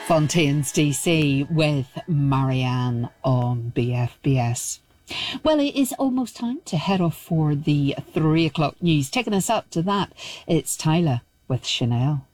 Fontaines DC with Marianne on BFBS. Well, it is almost time to head off for the 3 o'clock news. Taking us up to that, it's Tyler with Chanel.